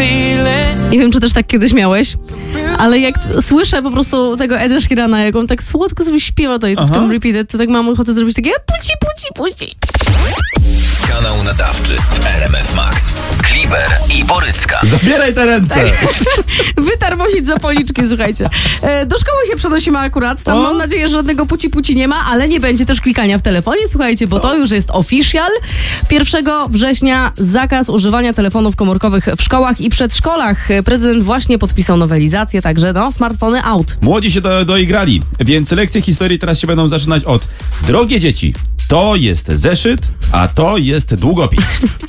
Nie wiem, czy też tak kiedyś miałeś, ale jak słyszę po prostu tego Eda Sheerana, jak on tak słodko sobie śpiewa to w tym Repeated, to tak mam ochotę zrobić takie puci. Kanał nadawczy w RMF Max. Kliber i Borycka. Zabieraj te ręce! Wytarmosić za policzki, słuchajcie. Do szkoły się przenosimy akurat. Tam mam nadzieję, że żadnego puci nie ma, ale nie będzie też klikania w telefonie, słuchajcie, bo to już jest official. 1 września zakaz używania telefonów komórkowych w szkołach i przedszkolach. Prezydent właśnie podpisał nowelizację, także smartfony out. Młodzi się doigrali, więc lekcje historii teraz się będą zaczynać od: drogie dzieci, to jest zeszyt, a to jest długopis.